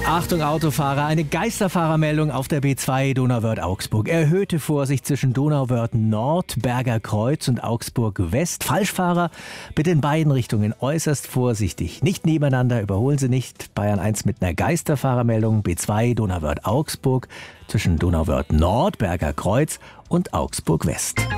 Achtung Autofahrer, eine Geisterfahrermeldung auf der B2 Donauwörth-Augsburg. Erhöhte Vorsicht zwischen Donauwörth Nord, Berger Kreuz und Augsburg West. Falschfahrer bitte in beiden Richtungen äußerst vorsichtig. Nicht nebeneinander, überholen Sie nicht. Bayern 1 mit einer Geisterfahrermeldung. B2 Donauwörth-Augsburg zwischen Donauwörth Nord, Berger Kreuz und Augsburg West.